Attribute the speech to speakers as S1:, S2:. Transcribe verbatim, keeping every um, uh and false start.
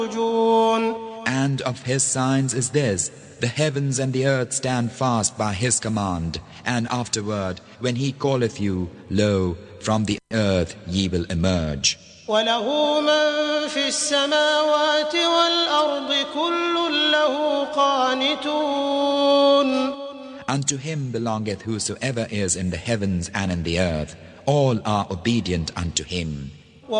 S1: And of his signs is this: the heavens and the earth stand fast by his command, and afterward, when he calleth you, lo, from the earth ye will emerge.
S2: وَلَهُ مَن فِي السَّمَاوَاتِ وَالْأَرْضِ كُلٌّ لَهُ قَانِتُونَ.
S1: Unto him belongeth whosoever is in the heavens and in the earth. All are obedient unto him.